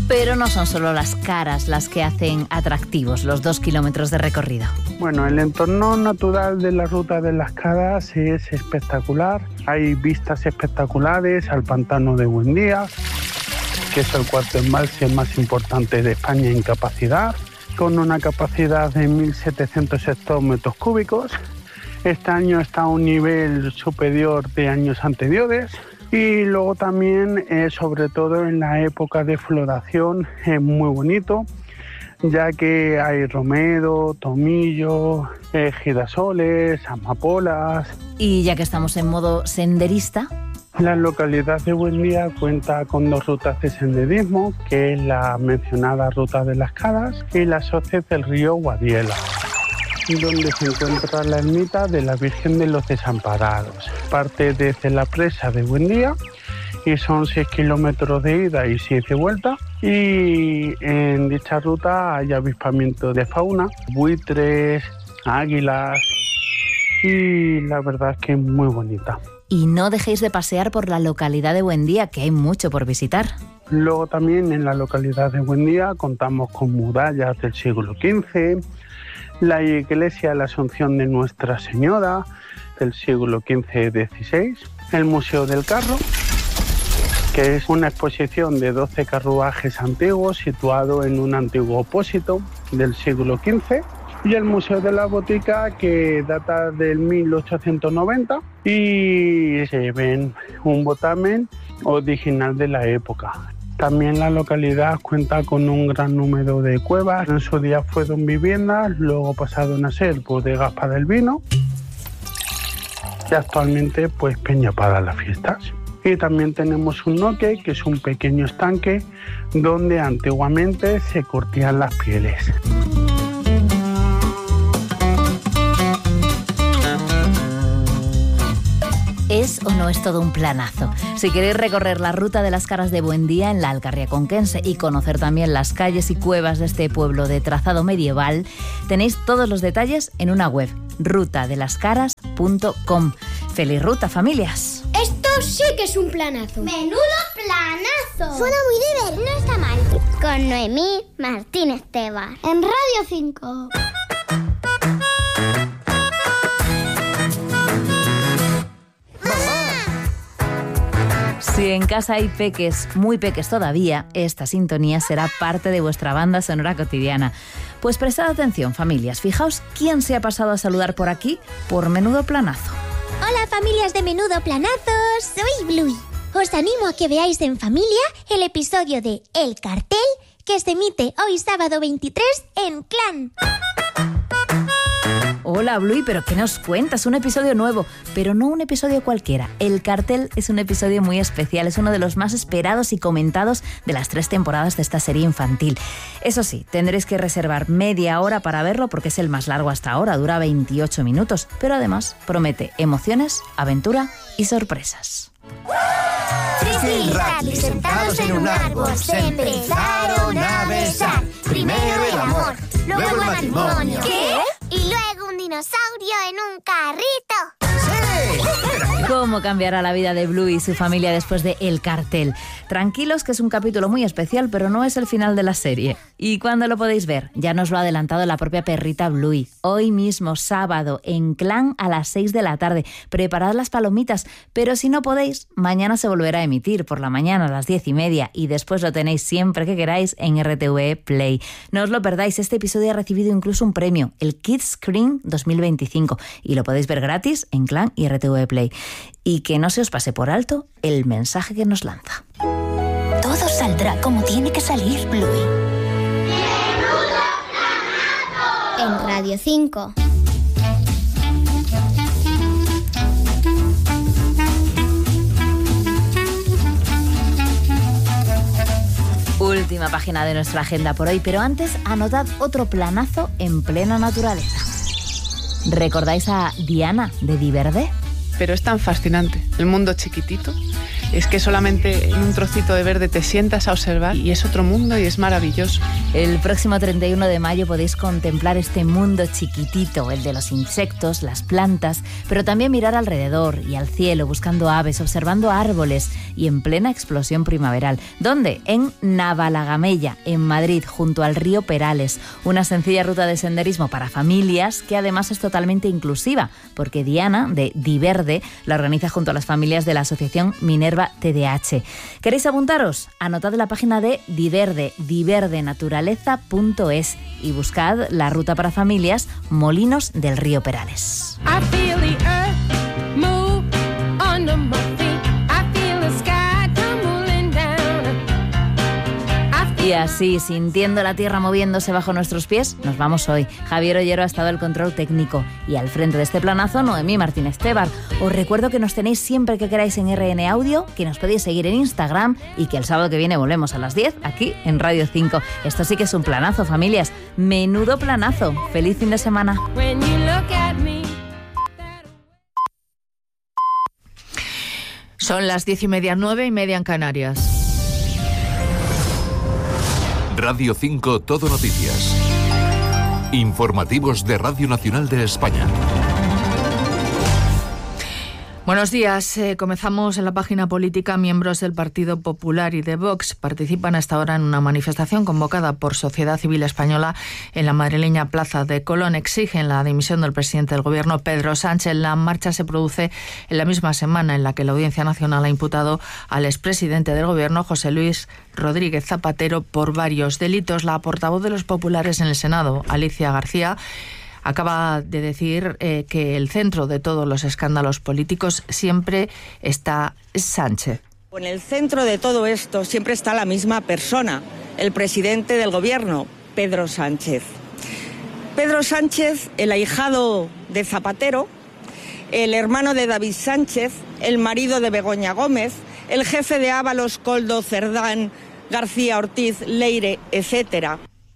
Pero no son solo las caras las que hacen atractivos los 2 kilómetros de recorrido. Bueno, el entorno natural de la Ruta de las Caras es espectacular. Hay vistas espectaculares al pantano de Buendía, que es el cuarto embalse más importante de España en capacidad, con una capacidad de 1.700 hectómetros cúbicos. Este año está a un nivel superior de años anteriores. Y luego también, sobre todo en la época de floración, es muy bonito, ya que hay romero, tomillo, girasoles, amapolas. Y ya que estamos en modo senderista, la localidad de Buendía cuenta con 2 rutas de senderismo, que es la mencionada Ruta de las Caras y las hoces del río Guadiela, donde se encuentra la ermita de la Virgen de los Desamparados. Parte desde la presa de Buendía y son 6 kilómetros de ida y 6 de vuelta. Y en dicha ruta hay avispamiento de fauna, buitres, águilas, y la verdad es que es muy bonita. Y no dejéis de pasear por la localidad de Buendía, que hay mucho por visitar. Luego también en la localidad de Buendía contamos con murallas del siglo XV, la iglesia de la Asunción de Nuestra Señora del siglo XV-XVI, el Museo del Carro, que es una exposición de 12 carruajes antiguos situado en un antiguo opósito del siglo XV, y el Museo de la Botica, que data del 1890 y se ven un botamen original de la época. También la localidad cuenta con un gran número de cuevas. En su día fueron viviendas, luego pasaron a ser bodegas para el vino y actualmente pues peña para las fiestas. Y también tenemos un noque, que es un pequeño estanque donde antiguamente se curtían las pieles. ¿Es o no es todo un planazo? Si queréis recorrer la Ruta de las Caras de Buendía en la Alcarria conquense y conocer también las calles y cuevas de este pueblo de trazado medieval, tenéis todos los detalles en una web, rutadelascaras.com. ¡Feliz ruta, familias! Esto sí que es un planazo. ¡Menudo planazo! Suena muy divertido. No está mal. Con Noemí Martínez Tebas. En Radio 5. Si en casa hay peques, muy peques todavía, esta sintonía será parte de vuestra banda sonora cotidiana. Pues prestad atención, familias, fijaos quién se ha pasado a saludar por aquí por Menudo Planazo. Hola, familias de Menudo Planazo, soy Bluey. Os animo a que veáis en familia el episodio de El Cartel, que se emite hoy sábado 23 en Clan. Hola, Bluey, ¿pero qué nos cuentas? Un episodio nuevo, pero no un episodio cualquiera. El Cartel es un episodio muy especial, es uno de los más esperados y comentados de las 3 temporadas de esta serie infantil. Eso sí, tendréis que reservar media hora para verlo porque es el más largo hasta ahora, dura 28 minutos, pero además promete emociones, aventura y sorpresas. Frisbee y Radley sentados en un árbol se empezaron a besar. Primero el amor, luego el matrimonio. ¿Qué? Y luego un dinosaurio en un carrito. ¿Cómo cambiará la vida de Bluey y su familia después de El Cartel? Tranquilos, que es un capítulo muy especial, pero no es el final de la serie. ¿Y cuándo lo podéis ver? Ya nos lo ha adelantado la propia perrita Bluey. Hoy mismo, sábado, en Clan a las 6 de la tarde. Preparad las palomitas, pero si no podéis, mañana se volverá a emitir por la mañana a las 10:30 y después lo tenéis siempre que queráis en RTV Play. No os lo perdáis, este episodio ha recibido incluso un premio, el Kids Screen 2025, y lo podéis ver gratis en Clan y RTV Play. Y que no se os pase por alto el mensaje que nos lanza. Todo saldrá como tiene que salir, Bluey. En Radio 5. Última página de nuestra agenda por hoy, pero antes anotad otro planazo en plena naturaleza. ¿Recordáis a Diana de Diverde? Pero es tan fascinante. El mundo chiquitito Es que solamente en un trocito de verde te sientas a observar y es otro mundo y es maravilloso. El próximo 31 de mayo podéis contemplar este mundo chiquitito, el de los insectos, las plantas, pero también mirar alrededor y al cielo buscando aves, observando árboles y en plena explosión primaveral. ¿Dónde? En Navalagamella, en Madrid, junto al río Perales. Una sencilla ruta de senderismo para familias que además es totalmente inclusiva, porque Diana, de Diverde, la organiza junto a las familias de la asociación Minerva TDH. ¿Queréis apuntaros? Anotad la página de Diverde, diverdenaturaleza.es y buscad la ruta para familias Molinos del río Perales. Y así, sintiendo la tierra moviéndose bajo nuestros pies, nos vamos hoy. Javier Ollero ha estado al control técnico y al frente de este planazo, Noemí Martínez Tebar. Os recuerdo que nos tenéis siempre que queráis en RN Audio, que nos podéis seguir en Instagram y que el sábado que viene volvemos a las 10 aquí en Radio 5. Esto sí que es un planazo, familias. Menudo planazo. Feliz fin de semana. Son las 10:30, 9:30 en Canarias. Radio 5 Todo Noticias. Informativos de Radio Nacional de España. Buenos días. Comenzamos en la página política. Miembros del Partido Popular y de Vox participan hasta ahora en una manifestación convocada por Sociedad Civil Española en la madrileña Plaza de Colón. Exigen la dimisión del presidente del Gobierno, Pedro Sánchez. La marcha se produce en la misma semana en la que la Audiencia Nacional ha imputado al expresidente del Gobierno, José Luis Rodríguez Zapatero, por varios delitos. La portavoz de los populares en el Senado, Alicia García, acaba de decir que el centro de todos los escándalos políticos siempre está Sánchez. En el centro de todo esto siempre está la misma persona, el presidente del Gobierno, Pedro Sánchez. Pedro Sánchez, el ahijado de Zapatero, el hermano de David Sánchez, el marido de Begoña Gómez, el jefe de Ábalos, Koldo, Cerdán, García Ortiz, Leire, etcétera.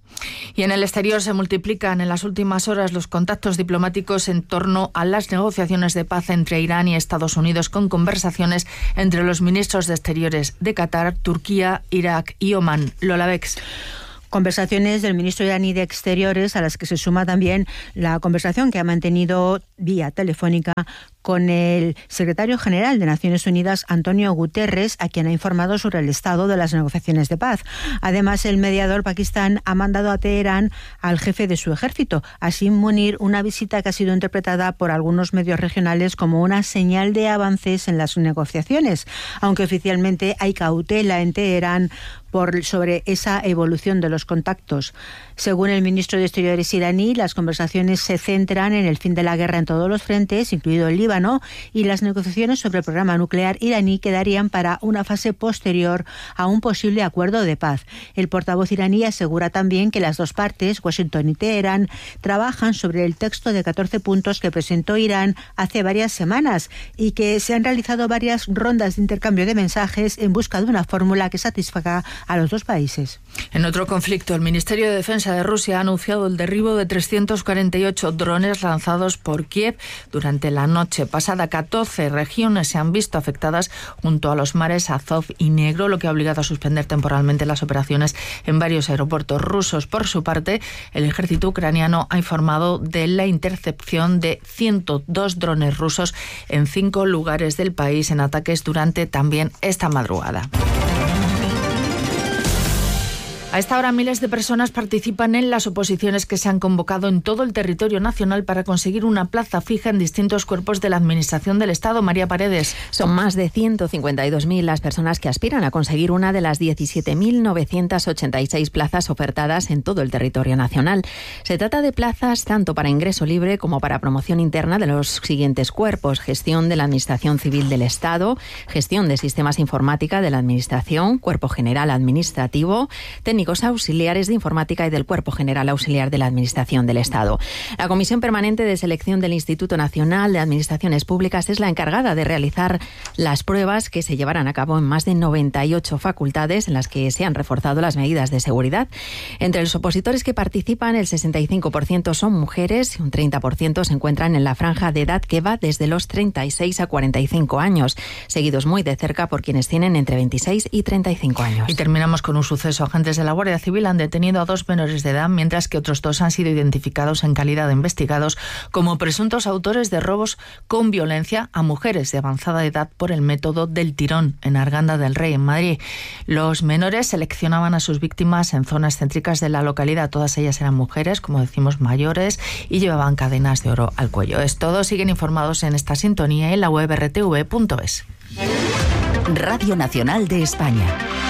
Y en el exterior se multiplican en las últimas horas los contactos diplomáticos en torno a las negociaciones de paz entre Irán y Estados Unidos, con conversaciones entre los ministros de Exteriores de Qatar, Turquía, Irak y Omán. Lola Bex. Conversaciones del ministro iraní de Exteriores, a las que se suma también la conversación que ha mantenido vía telefónica con el secretario general de Naciones Unidas, Antonio Guterres, a quien ha informado sobre el estado de las negociaciones de paz. Además, el mediador Pakistán ha mandado a Teherán al jefe de su ejército, Asim Munir, una visita que ha sido interpretada por algunos medios regionales como una señal de avances en las negociaciones, aunque oficialmente hay cautela en Teherán sobre esa evolución de los contactos. Según el ministro de Exteriores iraní, las conversaciones se centran en el fin de la guerra en todos los frentes, incluido el Líbano, y las negociaciones sobre el programa nuclear iraní quedarían para una fase posterior a un posible acuerdo de paz. El portavoz iraní asegura también que las dos partes, Washington y Teherán, trabajan sobre el texto de 14 puntos que presentó Irán hace varias semanas y que se han realizado varias rondas de intercambio de mensajes en busca de una fórmula que satisfaga a los dos países. En otro conflicto, el Ministerio de Defensa de Rusia ha anunciado el derribo de 348 drones lanzados por Kiev durante la noche pasada. 14 regiones se han visto afectadas junto a los mares Azov y Negro, lo que ha obligado a suspender temporalmente las operaciones en varios aeropuertos rusos. Por su parte, el ejército ucraniano ha informado de la intercepción de 102 drones rusos en 5 lugares del país en ataques durante también esta madrugada. A esta hora miles de personas participan en las oposiciones que se han convocado en todo el territorio nacional para conseguir una plaza fija en distintos cuerpos de la Administración del Estado. María Paredes. Son más de 152.000 las personas que aspiran a conseguir una de las 17.986 plazas ofertadas en todo el territorio nacional. Se trata de plazas tanto para ingreso libre como para promoción interna de los siguientes cuerpos: gestión de la Administración Civil del Estado, gestión de sistemas informática de la Administración, cuerpo general administrativo, técnico técnicos auxiliares de informática y del Cuerpo General Auxiliar de la Administración del Estado. La Comisión Permanente de Selección del Instituto Nacional de Administraciones Públicas es la encargada de realizar las pruebas que se llevarán a cabo en más de 98 facultades en las que se han reforzado las medidas de seguridad. Entre los opositores que participan, el 65% son mujeres y un 30% se encuentran en la franja de edad que va desde los 36 a 45 años, seguidos muy de cerca por quienes tienen entre 26 y 35 años. Y terminamos con un suceso. Agentes de la Guardia Civil han detenido a 2 menores de edad, mientras que otros 2 han sido identificados en calidad de investigados como presuntos autores de robos con violencia a mujeres de avanzada edad por el método del tirón en Arganda del Rey, en Madrid. Los menores seleccionaban a sus víctimas en zonas céntricas de la localidad. Todas ellas eran mujeres, como decimos, mayores, y llevaban cadenas de oro al cuello. Es todo. Siguen informados en esta sintonía en la web rtv.es. Radio Nacional de España.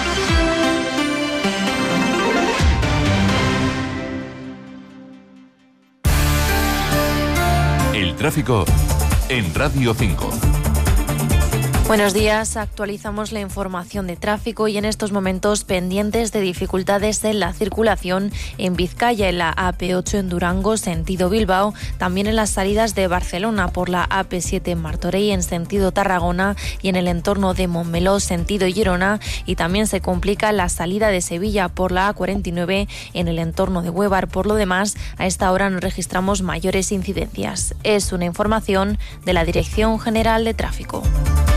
El tráfico en Radio 5. Buenos días, actualizamos la información de tráfico y en estos momentos pendientes de dificultades en la circulación en Vizcaya, en la AP8 en Durango, sentido Bilbao, también en las salidas de Barcelona por la AP7 en Martorell en sentido Tarragona y en el entorno de Montmeló, sentido Girona, y también se complica la salida de Sevilla por la A49 en el entorno de Huévar. Por lo demás, a esta hora no registramos mayores incidencias. Es una información de la Dirección General de Tráfico.